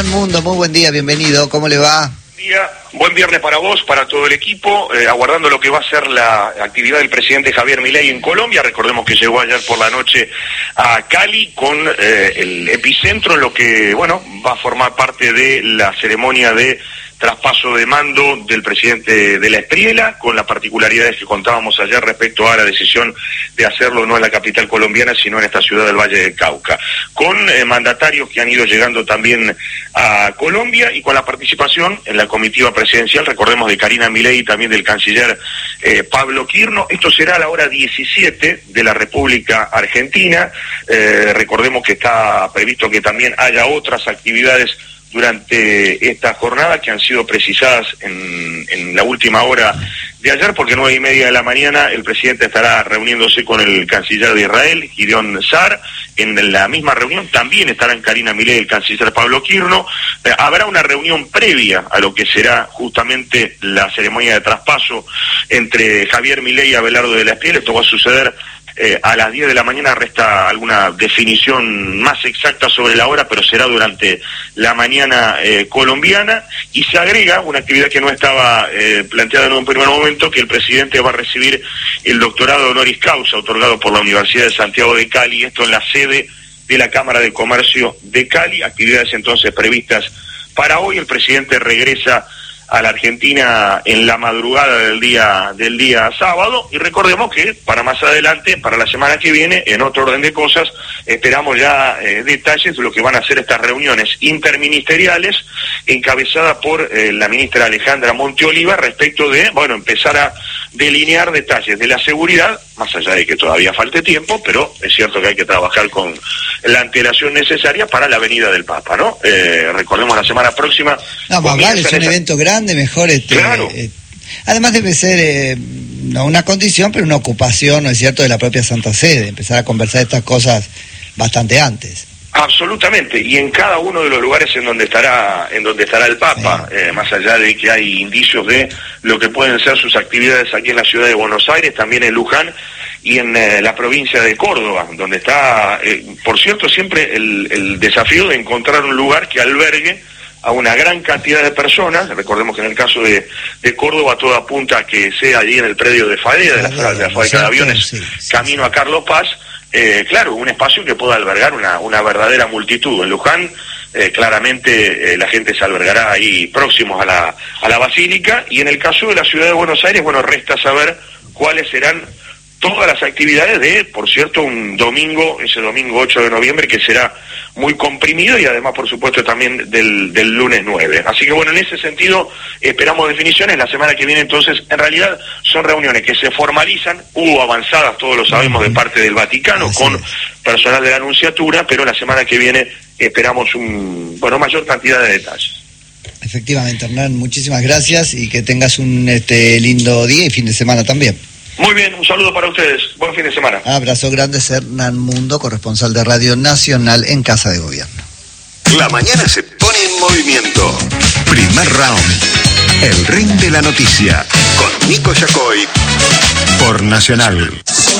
Mundo, muy buen día, bienvenido, ¿cómo le va? Buen viernes para vos, para todo el equipo, aguardando lo que va a ser la actividad del presidente Javier Milei en Colombia. Recordemos que llegó ayer por la noche a Cali con el epicentro en lo que, bueno, va a formar parte de la ceremonia de traspaso de mando del presidente de la Espriela, con las particularidades que contábamos ayer respecto a la decisión de hacerlo no en la capital colombiana, sino en esta ciudad del Valle del Cauca, con mandatarios que han ido llegando también a Colombia y con la participación en la comitiva presidencial, recordemos, de Karina Milei y también del canciller Pablo Quirno. Esto será a la hora 17 de la República Argentina. Recordemos que está previsto que también haya otras actividades durante esta jornada que han sido precisadas en la última hora de ayer, porque 9:30 de la mañana el presidente estará reuniéndose con el canciller de Israel, Gideon Sa'ar. En la misma reunión también estarán Karina Milei y el canciller Pablo Quirno. Habrá una reunión previa a lo que será justamente la ceremonia de traspaso entre Javier Milei y Abelardo de la Espriella. Esto va a suceder a las 10 de la mañana. Resta alguna definición más exacta sobre la hora, pero será durante la mañana colombiana, y se agrega una actividad que no estaba planteada en un primer momento, que el presidente va a recibir el doctorado honoris causa otorgado por la Universidad de Santiago de Cali, esto en la sede de la Cámara de Comercio de Cali. Actividades entonces previstas para hoy. El presidente regresa a la Argentina en la madrugada del día sábado, y recordemos que para más adelante, para la semana que viene, en otro orden de cosas, esperamos ya detalles de lo que van a ser estas reuniones interministeriales encabezadas por la ministra Alejandra Monteoliva respecto de, bueno, empezar a delinear detalles de la seguridad, más allá de que todavía falte tiempo, pero es cierto que hay que trabajar con la antelación necesaria para la venida del Papa, ¿no? Recordemos, la semana próxima... No, Pablo, es un evento grande, mejor Claro. Además debe ser no una condición, pero una ocupación, ¿no es cierto?, de la propia Santa Sede, empezar a conversar estas cosas bastante antes. Absolutamente, y en cada uno de los lugares en donde estará el Papa, sí. Más allá de que hay indicios de lo que pueden ser sus actividades aquí en la ciudad de Buenos Aires, también en Luján y en la provincia de Córdoba, donde está, por cierto, siempre el desafío de encontrar un lugar que albergue a una gran cantidad de personas. Recordemos que en el caso de Córdoba todo apunta a que sea allí en el predio de FADEA, de la fábrica de aviones, camino a Carlos Paz. Claro, un espacio que pueda albergar una verdadera multitud. En Luján, claramente la gente se albergará ahí próximos a la Basílica, y en el caso de la ciudad de Buenos Aires, bueno, resta saber cuáles serán todas las actividades de, por cierto, un domingo, ese domingo 8 de noviembre, que será muy comprimido, y además, por supuesto, también del lunes 9. Así que, bueno, en ese sentido, esperamos definiciones. La semana que viene, entonces, en realidad, son reuniones que se formalizan. Hubo avanzadas, todos lo sabemos, de parte del Vaticano, con personal de la Nunciatura, pero la semana que viene esperamos mayor cantidad de detalles. Efectivamente, Hernán, muchísimas gracias, y que tengas un lindo día y fin de semana también. Muy bien, un saludo para ustedes. Buen fin de semana. Abrazo grande, Hernán Mundo, corresponsal de Radio Nacional en Casa de Gobierno. La mañana se pone en movimiento. Primer round. El ring de la noticia. Con Nico Yacoy. Por Nacional.